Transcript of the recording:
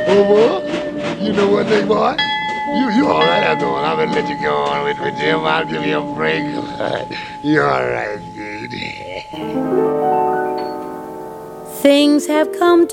Oh, boy, you know what, big boy? You all right after all. I'm gonna let you go on with Jim. I'll give you a break. You all right, dude? Things have come